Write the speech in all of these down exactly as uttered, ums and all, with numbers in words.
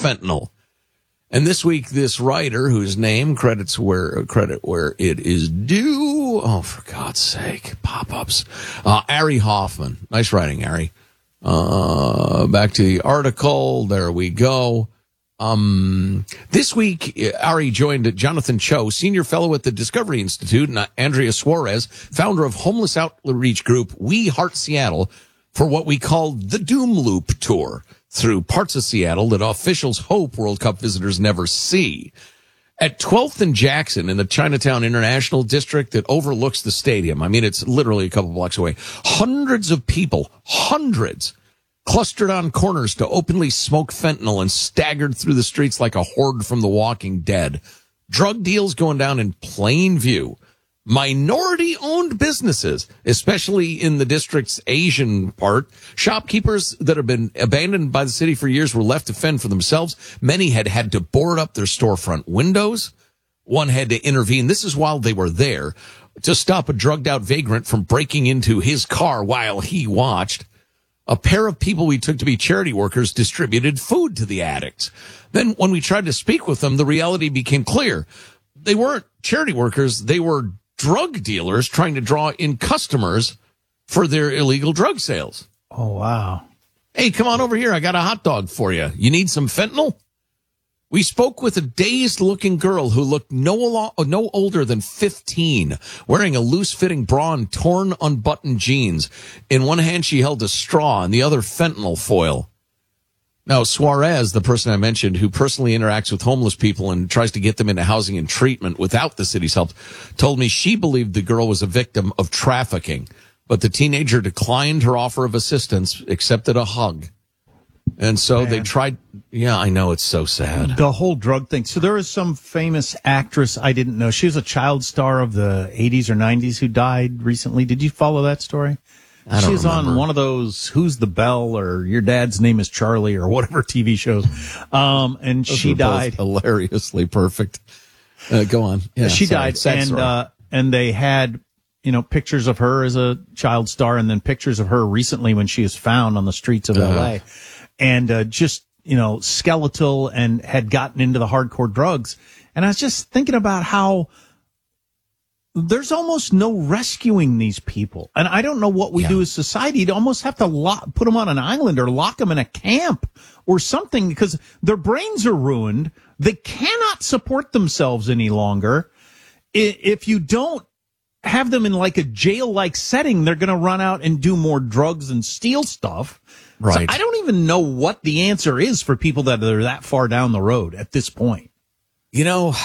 fentanyl. And this week, this writer, whose name credits where credit where it is due. Oh, for God's sake, pop-ups. Uh, Ari Hoffman. Nice writing, Ari. Uh, back to the article. There we go. Um, this week, Ari joined Jonathan Cho, senior fellow at the Discovery Institute, and Andrea Suarez, founder of homeless outreach group We Heart Seattle, for what we called the Doom Loop Tour through parts of Seattle that officials hope World Cup visitors never see. At twelfth and Jackson in the Chinatown International District that overlooks the stadium, I mean, it's literally a couple blocks away, hundreds of people, hundreds, clustered on corners to openly smoke fentanyl and staggered through the streets like a horde from The Walking Dead. Drug deals going down in plain view. Minority-owned businesses, especially in the district's Asian part, shopkeepers that have been abandoned by the city for years were left to fend for themselves. Many had had to board up their storefront windows. One had to intervene. This is while they were there to stop a drugged-out vagrant from breaking into his car while he watched. A pair of people we took to be charity workers distributed food to the addicts. Then when we tried to speak with them, the reality became clear. They weren't charity workers. They were drug dealers trying to draw in customers for their illegal drug sales. Oh, wow. Hey, come on over here. I got a hot dog for you. You need some fentanyl? We spoke with a dazed-looking girl who looked no, no older than fifteen, wearing a loose-fitting bra and torn, unbuttoned jeans. In one hand, she held a straw, and the other fentanyl foil. Now, Suarez, the person I mentioned, who personally interacts with homeless people and tries to get them into housing and treatment without the city's help, told me she believed the girl was a victim of trafficking, but the teenager declined her offer of assistance, accepted a hug. And so Man. they tried. Yeah, I know. It's so sad. The whole drug thing. So there was some famous actress I didn't know. She was a child star of the eighties or nineties who died recently. Did you follow that story? I don't She was remember. on one of those Who's the Bell or Your Dad's Name is Charlie or whatever T V shows. Um, and Those she were both died. Hilariously perfect. Uh, go on. Yeah, she sorry. died. Sad And, story. uh, and they had, you know, pictures of her as a child star and then pictures of her recently when she was found on the streets of Uh-huh. L A. And, uh, just, you know, skeletal and had gotten into the hardcore drugs. And I was just thinking about how there's almost no rescuing these people. And I don't know what we Yeah. do as society. You'd almost have to lock, put them on an island or lock them in a camp or something because their brains are ruined. They cannot support themselves any longer. I- If you don't have them in like a jail-like setting, they're going to run out and do more drugs and steal stuff. Right. So I don't even know what the answer is for people that are that far down the road at this point. You know,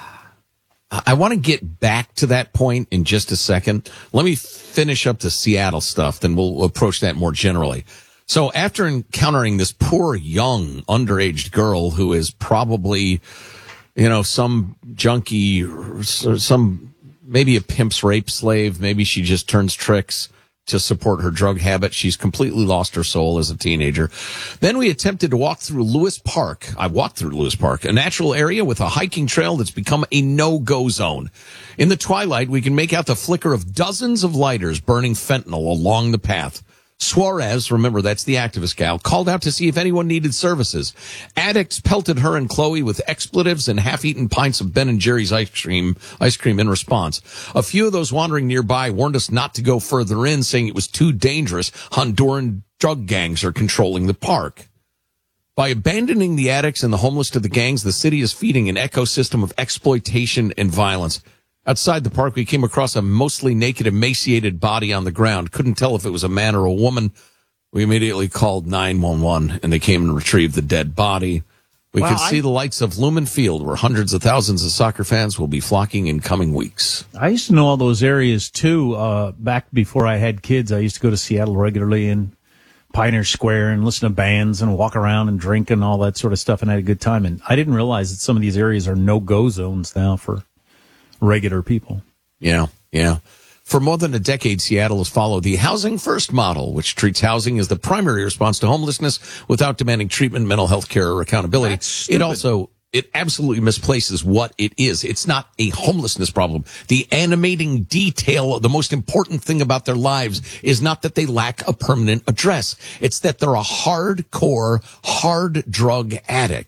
I want to get back to that point in just a second. Let me finish up the Seattle stuff, then we'll approach that more generally. So after encountering this poor, young, underage girl who is probably, you know, some junkie, some, maybe a pimp's rape slave, maybe she just turns tricks to support her drug habit. She's completely lost her soul as a teenager. Then we attempted to walk through Lewis Park. I walked through Lewis Park, a natural area with a hiking trail that's become a no-go zone. In the twilight, we can make out the flicker of dozens of lighters burning fentanyl along the path. Suarez, remember that's the activist gal, called out to see if anyone needed services. Addicts pelted her and Chloe with expletives and half-eaten pints of Ben and Jerry's ice cream, ice cream in response. A few of those wandering nearby warned us not to go further in, saying it was too dangerous. Honduran drug gangs are controlling the park. By abandoning the addicts and the homeless to the gangs, the city is feeding an ecosystem of exploitation and violence. Outside the park, we came across a mostly naked, emaciated body on the ground. Couldn't tell if it was a man or a woman. We immediately called nine one one, and they came and retrieved the dead body. We Well, could I- see the lights of Lumen Field, where hundreds of thousands of soccer fans will be flocking in coming weeks. I used to know all those areas too. Uh, back before I had kids, I used to go to Seattle regularly and Pioneer Square and listen to bands and walk around and drink and all that sort of stuff and had a good time. And I didn't realize that some of these areas are no-go zones now for regular people. Yeah, yeah. For more than a decade, Seattle has followed the Housing First model, which treats housing as the primary response to homelessness without demanding treatment, mental health care, or accountability. It also, it absolutely misplaces what it is. It's not a homelessness problem. The animating detail, the most important thing about their lives is not that they lack a permanent address. It's that they're a hardcore, hard drug addict.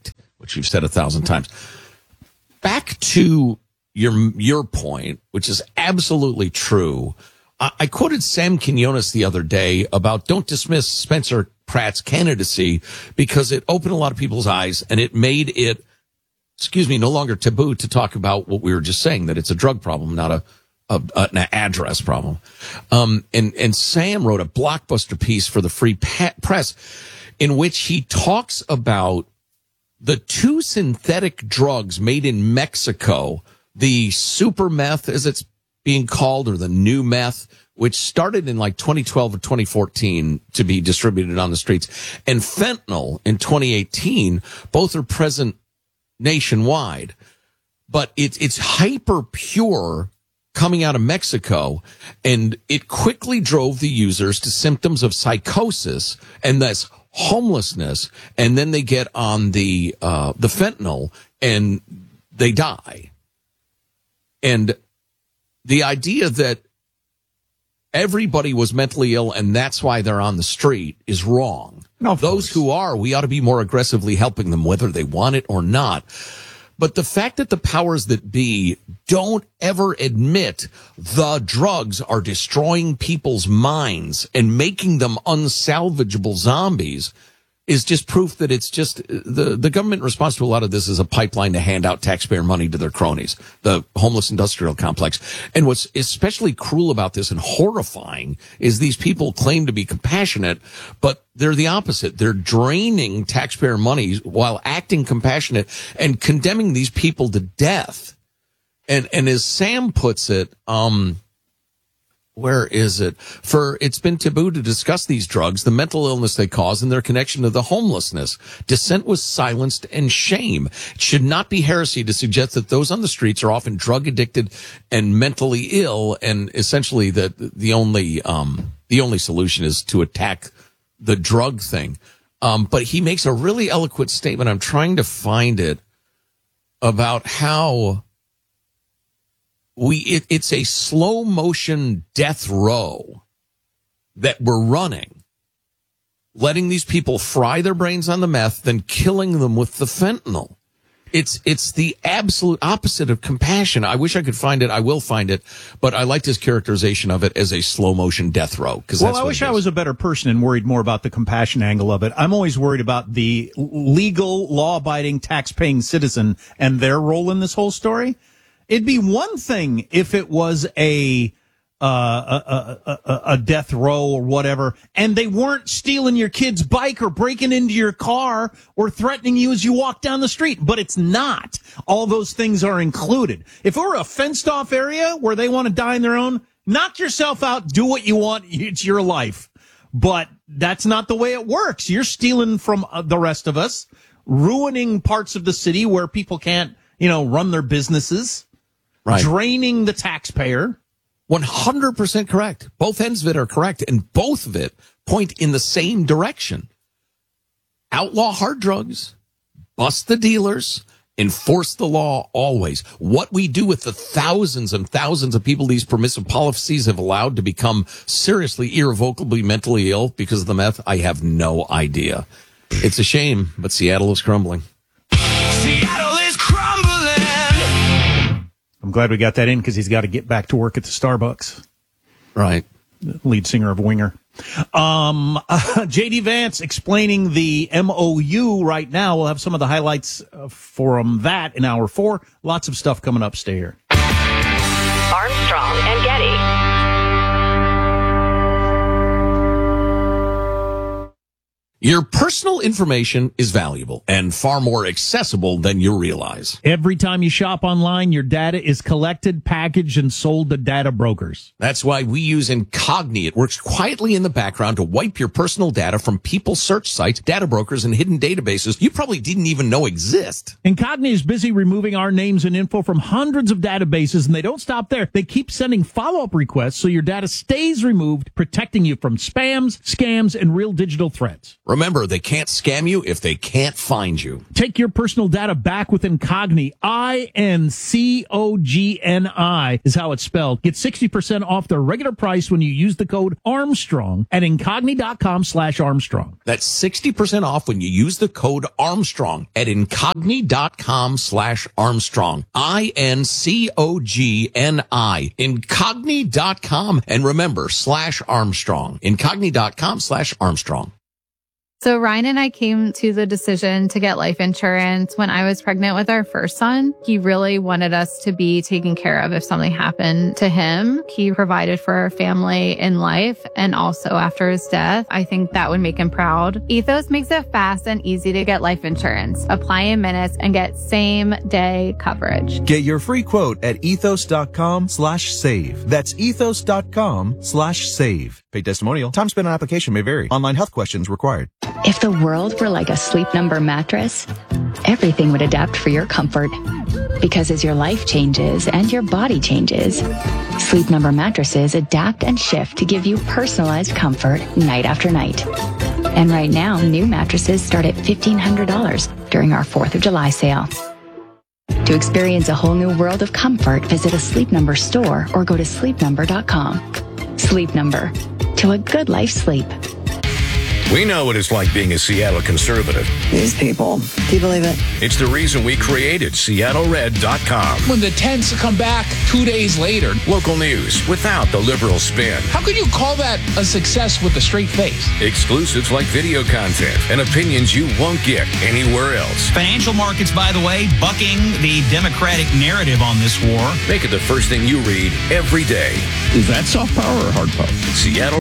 which you've said a thousand times. Back to your your point, which is absolutely true. I, I quoted Sam Quinones the other day about don't dismiss Spencer Pratt's candidacy because it opened a lot of people's eyes and it made it, excuse me, no longer taboo to talk about what we were just saying, that it's a drug problem, not a, a an address problem. Um, and, and Sam wrote a blockbuster piece for the Free Press in which he talks about the two synthetic drugs made in Mexico, the super meth, as it's being called, or the new meth, which started in like twenty twelve or twenty fourteen to be distributed on the streets, and fentanyl in twenty eighteen, both are present nationwide. But it's, it's hyper pure coming out of Mexico, and it quickly drove the users to symptoms of psychosis and thus homelessness, and then they get on the uh, the fentanyl and they die. And the idea that everybody was mentally ill and that's why they're on the street is wrong. No, those who are, we ought to be more aggressively helping them, whether they want it or not. But the fact that the powers that be don't ever admit the drugs are destroying people's minds and making them unsalvageable zombies is just proof that it's just the, the government response to a lot of this is a pipeline to hand out taxpayer money to their cronies, the homeless industrial complex. And what's especially cruel about this and horrifying is these people claim to be compassionate, but they're the opposite. They're draining taxpayer money while acting compassionate and condemning these people to death. And, and as Sam puts it, um, where is it? For it's been taboo to discuss these drugs, the mental illness they cause, and their connection to the homelessness. Dissent was silenced and shame. It should not be heresy to suggest that those on the streets are often drug addicted and mentally ill, and essentially that the only um the only solution is to attack the drug thing. Um, but he makes a really eloquent statement. I'm trying to find it about how. We it, it's a slow motion death row that we're running, letting these people fry their brains on the meth, then killing them with the fentanyl. It's it's the absolute opposite of compassion. I wish I could find it. I will find it, but I liked his characterization of it as a slow motion death row. Because well, I wish I was a better person and worried more about the compassion angle of it. I'm always worried about the legal, law abiding, tax paying citizen and their role in this whole story. It'd be one thing if it was a, uh, a, a, a, a death row or whatever, and they weren't stealing your kid's bike or breaking into your car or threatening you as you walk down the street. But it's not. All those things are included. If it were a fenced off area where they want to die on their own, knock yourself out, do what you want. It's your life. But that's not the way it works. You're stealing from the rest of us, ruining parts of the city where people can't, you know, run their businesses. Right. Draining the taxpayer. one hundred percent correct. Both ends of it are correct, and both of it point in the same direction. Outlaw hard drugs, bust the dealers, enforce the law always. What we do with the thousands and thousands of people these permissive policies have allowed to become seriously, irrevocably mentally ill because of the meth, I have no idea. It's a shame, but Seattle is crumbling. Seattle is crumbling. I'm glad we got that in because he's got to get back to work at the Starbucks. Right. Lead singer of Winger. Um, uh, J D Vance explaining the M O U right now. We'll have some of the highlights uh, from that in hour four. Lots of stuff coming up. Stay here. Armstrong and Getty. Your personal information is valuable and far more accessible than you realize. Every time you shop online, your data is collected, packaged, and sold to data brokers. That's why we use Incogni. It works quietly in the background to wipe your personal data from people's search sites, data brokers, and hidden databases you probably didn't even know exist. Incogni is busy removing our names and info from hundreds of databases, and they don't stop there. They keep sending follow-up requests so your data stays removed, protecting you from spams, scams, and real digital threats. Right. Remember, they can't scam you if they can't find you. Take your personal data back with Incogni. I N C O G N I is how it's spelled. Get sixty percent off their regular price when you use the code Armstrong at incogni.com slash Armstrong. That's sixty percent off when you use the code Armstrong at incogni.com slash Armstrong. I N C O G N I. Incogni dot com. And remember, slash Armstrong. Incogni.com slash Armstrong. So Ryan and I came to the decision to get life insurance when I was pregnant with our first son. He really wanted us to be taken care of if something happened to him. He provided for our family in life and also after his death. I think that would make him proud. Ethos makes it fast and easy to get life insurance. Apply in minutes and get same day coverage. Get your free quote at ethos.com slash save. That's ethos.com slash save. Paid testimonial. Time spent on application may vary. Online health questions required. If the world were like a Sleep Number mattress, everything would adapt for your comfort. Because as your life changes and your body changes, Sleep Number mattresses adapt and shift to give you personalized comfort night after night. And right now, new mattresses start at fifteen hundred dollars during our fourth of July sale. To experience a whole new world of comfort, visit a Sleep Number store or go to sleep number dot com. Sleep Number. To a good life sleep. We know what it's like being a Seattle conservative. These people. Do you believe it? It's the reason we created Seattle Red dot com. When the tents come back two days later. Local news without the liberal spin. How could you call that a success with a straight face? Exclusives like video content and opinions you won't get anywhere else. Financial markets, by the way, bucking the Democratic narrative on this war. Make it the first thing you read every day. Is that soft power or hard power? Seattle.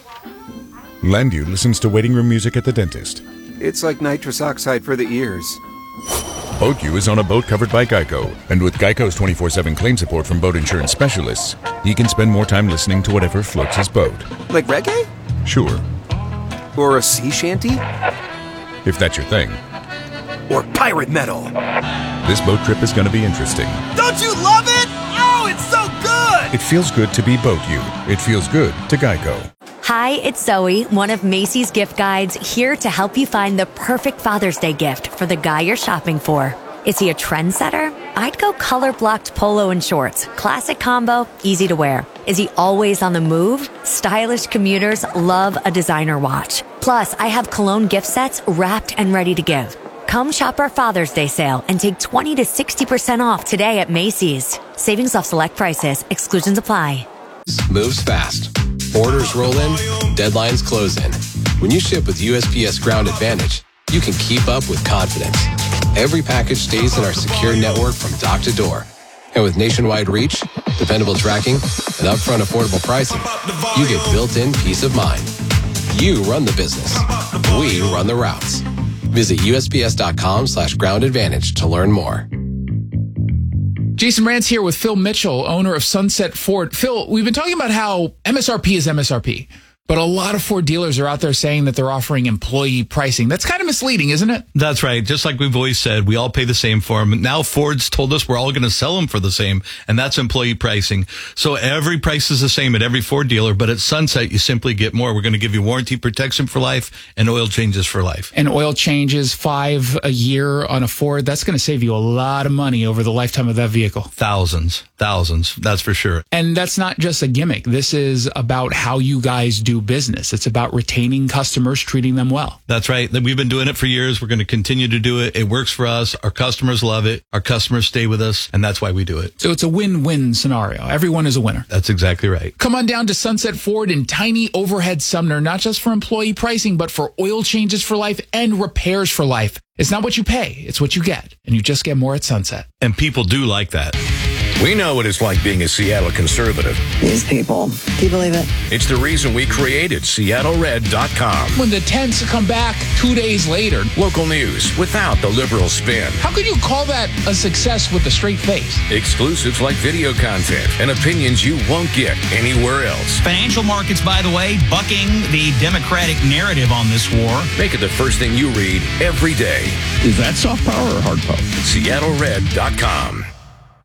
Landu listens to waiting room music at the dentist. It's like nitrous oxide for the ears. BoatU is on a boat covered by Geico, and with Geico's twenty-four seven claim support from boat insurance specialists, he can spend more time listening to whatever floats his boat. Like reggae? Sure. Or a sea shanty? If that's your thing. Or pirate metal. This boat trip is going to be interesting. Don't you love it? Oh, it's so good! It feels good to be BoatU. It feels good to Geico. Hi, it's Zoe, one of Macy's gift guides, here to help you find the perfect Father's Day gift for the guy you're shopping for. Is he a trendsetter? I'd go color-blocked polo and shorts. Classic combo, easy to wear. Is he always on the move? Stylish commuters love a designer watch. Plus, I have cologne gift sets wrapped and ready to give. Come shop our Father's Day sale and take twenty to sixty percent off today at Macy's. Savings off select prices. Exclusions apply. Moves fast. Orders roll in, deadlines close in. When you ship with U S P S Ground Advantage, you can keep up with confidence. Every package stays in our secure network from dock to door. And with nationwide reach, dependable tracking, and upfront affordable pricing, you get built-in peace of mind. You run the business. We run the routes. Visit USPS.com slash ground advantage to learn more. Jason Rantz here with Phil Mitchell, owner of Sunset Ford. Phil, we've been talking about how M S R P is M S R P, but a lot of Ford dealers are out there saying that they're offering employee pricing. That's kind of misleading, isn't it? That's right. Just like we've always said, we all pay the same for them. Now Ford's told us we're all going to sell them for the same, and that's employee pricing. So every price is the same at every Ford dealer, but at Sunset, you simply get more. We're going to give you warranty protection for life and oil changes for life. And oil changes, five a year on a Ford, that's going to save you a lot of money over the lifetime of that vehicle. Thousands, thousands, that's for sure. And that's not just a gimmick. This is about how you guys do business. It's about retaining customers, treating them well. That's right. We've been doing it for years. We're going to continue to do it. It works for us. Our customers love it. Our customers stay with us, and that's why we do it. So it's a win-win scenario. Everyone is a winner. That's exactly right. Come on down to Sunset Ford in tiny overhead Sumner, not just for employee pricing, but for oil changes for life and repairs for life. It's not what you pay, it's what you get. And you just get more at Sunset. And people do like that. We know what it's like being a Seattle conservative. These people. Do you believe it? It's the reason we created Seattle Red dot com. When the tents come back two days later. Local news without the liberal spin. How could you call that a success with a straight face? Exclusives like video content and opinions you won't get anywhere else. Financial markets, by the way, bucking the Democratic narrative on this war. Make it the first thing you read every day. Is that soft power or hard power? Seattle Red dot com.